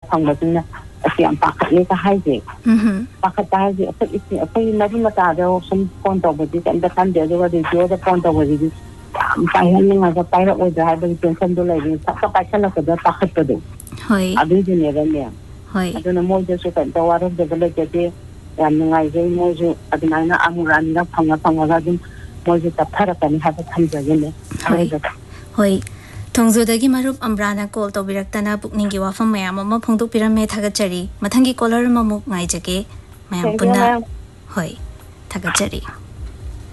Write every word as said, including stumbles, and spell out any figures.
ꯐꯪꯕꯁꯤꯅ ꯑꯁꯤ ꯌꯥꯝ ꯄꯥꯈꯠꯂꯦ ꯀ ꯍꯥꯏꯁꯦ ꯄꯥꯈꯠꯄ ꯍꯥꯏꯁꯦ ꯑꯩꯈꯣꯏ ꯑꯩꯈꯣꯏ ꯃꯔꯤ ꯃꯇꯥꯗ ꯁꯨꯝ ꯐꯣꯟ ꯇꯧꯕꯗꯤ ꯀꯩꯝꯇ ꯈꯟꯗꯦ ꯑꯗꯨꯒ ꯔꯦꯗꯤꯑꯣꯗ ꯐꯣꯟ ꯇꯧꯕꯁꯤꯗꯤ ꯌꯥꯝ ꯄꯥꯏꯍꯟꯅꯤꯡꯉꯒ ꯄꯥꯏꯔꯛꯑꯣꯏꯗ꯭ꯔꯥ ꯍꯥꯏꯕꯒꯤ ꯇꯦꯟꯁꯟꯗꯣ ꯂꯩꯕꯅꯤ ꯁꯛꯀ ꯄꯥꯏꯁꯜꯂꯛꯄꯗ ꯄꯥꯈꯠꯄꯗꯣ ꯑꯗꯨꯏꯗꯨꯅꯦꯕꯅꯦ ꯑꯗꯨꯅ ꯃꯣꯏꯗꯁꯨ ꯀꯩꯝꯇ ꯋꯥꯔꯧꯗꯕ ꯂꯩꯖꯗꯦ ꯌꯥꯝ ꯅꯨꯡꯉꯥꯏꯖꯩ ꯃꯣꯏꯁꯨ ꯑꯗꯨꯃꯥꯏꯅ ꯑꯃꯨꯛ ꯑꯅꯤꯔꯛ ꯐꯪꯉ ꯐꯪꯉꯒ ꯑꯗꯨꯝ ꯃꯣꯏꯁꯨ ꯇꯞꯊꯔꯛꯀꯅꯤ ꯍꯥꯏꯕ ꯊꯝꯖꯒꯦꯅꯦ ꯍꯥꯏꯕꯗ ꯍꯣꯏ ꯊꯣꯡꯖꯨꯗꯒꯤ ꯃꯔꯨꯞ ꯑꯝꯕ꯭ꯔꯥꯅ ꯀꯣꯜ ꯇꯧꯕꯤꯔꯛꯇꯅ ꯄꯨꯛꯅꯤꯡꯒꯤ ꯋꯥꯐꯝ ꯃꯌꯥꯝ ꯑꯃ ꯐꯣꯡꯗꯣꯛꯄꯤꯔꯝꯃꯦ ꯊꯥꯒꯠꯆꯔꯤ ꯃꯊꯪꯒꯤ ꯀꯣꯂꯔ ꯑꯃꯃꯨꯛ ꯉꯥꯏꯖꯒꯦ ꯃꯌꯥꯝ ꯄꯨꯟꯅ ꯍꯣꯏ ꯊꯥꯒꯠꯆꯔꯤ